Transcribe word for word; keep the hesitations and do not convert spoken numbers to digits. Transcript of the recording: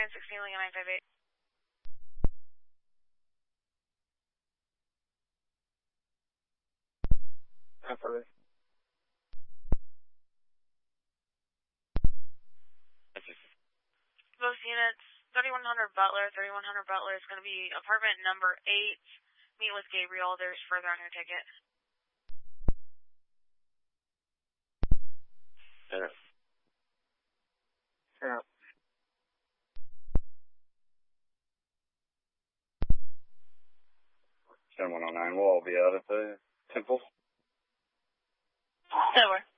nine sixteen, Lincoln nine five eight. Affirmative. Both units, thirty-one hundred Butler, thirty-one hundred Butler is going to be apartment number eight. Meet with Gabriel. There's further on your ticket. Yeah. Yeah. seven one oh nine, we'll all be out at the Temple. That works.